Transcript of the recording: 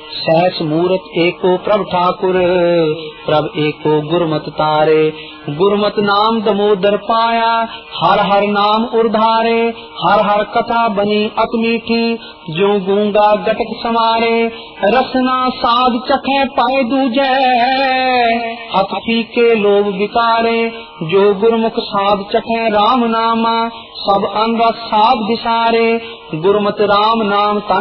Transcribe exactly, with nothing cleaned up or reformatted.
सहस मूरत एको प्रभ ठाकुर, प्रभ एको गुरमत तारे। गुरमत नाम दमोदर पाया, हर हर नाम उर्धारे। हर हर कथा बनी अत मीठी, जो गूंगा गटक समारे। रसना साध चखे पाए दूजे, अत फीके लोभ विकारे। जो गुरमुख साध चखे राम नामा, सब अन रस साध विसारे। गुरमत राम नाम तन